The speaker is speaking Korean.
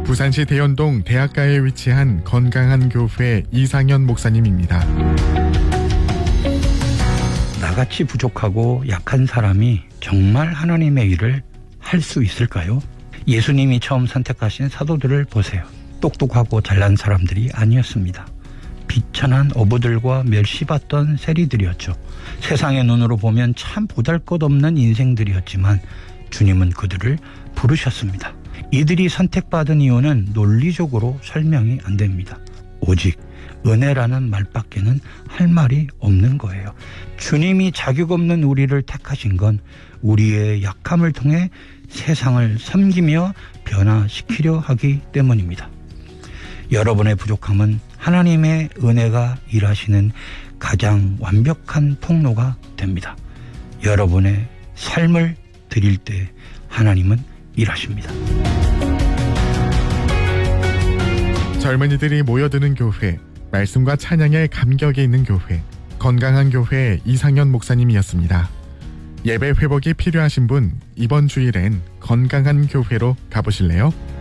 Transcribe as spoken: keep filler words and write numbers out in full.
부산시 대연동 대학가에 위치한 건강한 교회 이상현 목사님입니다. 나같이 부족하고 약한 사람이 정말 하나님의 일을 할 수 있을까요? 예수님이 처음 선택하신 사도들을 보세요. 똑똑하고 잘난 사람들이 아니었습니다. 비천한 어부들과 멸시받던 세리들이었죠. 세상의 눈으로 보면 참 보잘것없는 인생들이었지만 주님은 그들을 부르셨습니다. 이들이 선택받은 이유는 논리적으로 설명이 안 됩니다. 오직 은혜라는 말밖에는 할 말이 없는 거예요. 주님이 자격 없는 우리를 택하신 건 우리의 약함을 통해 세상을 섬기며 변화시키려 하기 때문입니다. 여러분의 부족함은 하나님의 은혜가 일하시는 가장 완벽한 통로가 됩니다. 여러분의 삶을 드릴 때 하나님은 일하십니다. 젊은이들이 모여드는 교회, 말씀과 찬양에 감격이 있는 교회, 건강한 교회 이상현 목사님이었습니다. 예배 회복이 필요하신 분, 이번 주일엔 건강한 교회로 가보실래요?